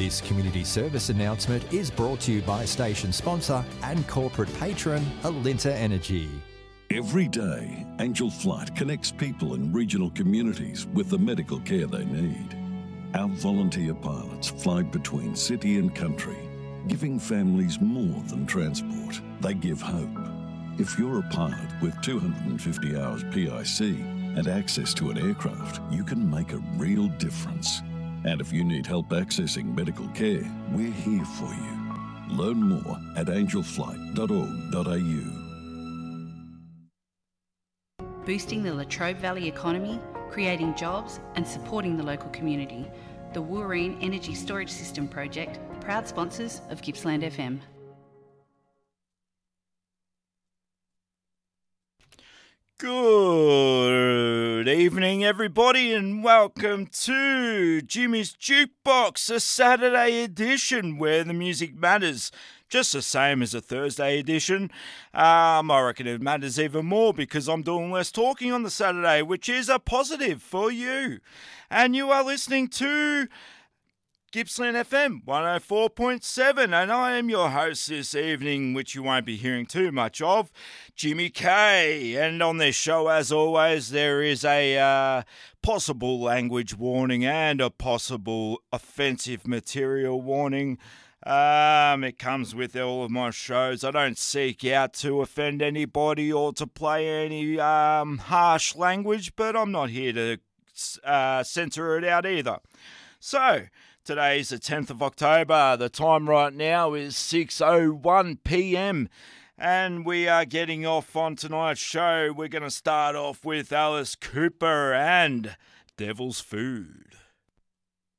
This community service announcement is brought to you by station sponsor and corporate patron Alinta Energy. Every day, Angel Flight connects people in regional communities with the medical care they need. Our volunteer pilots fly between city and country, giving families more than transport. They give hope. If you're a pilot with 250 hours PIC and access to an aircraft, you can make a real difference. And if you need help accessing medical care, we're here for you. Learn more at angelflight.org.au. Boosting the Latrobe Valley economy, creating jobs and supporting the local community. The Wooreen Energy Storage System Project, proud sponsors of Gippsland FM. Good evening, everybody, and welcome to Jimmy's Jukebox, a Saturday edition where the music matters. Just the same as a Thursday edition. I reckon it matters even more because I'm doing less talking on the Saturday, which is a positive for you. And you are listening to Gippsland FM 104.7, and I am your host this evening, which you won't be hearing too much of, Jimmy K. And on this show, as always, there is a possible language warning and a possible offensive material warning. It comes with all of my shows. I don't seek out to offend anybody or to play any harsh language, but I'm not here to censor it out either. So, today's the 10th of October. The time right now is 6:01 p.m. And we are getting off on tonight's show. We're going to start off with Alice Cooper and Devil's Food.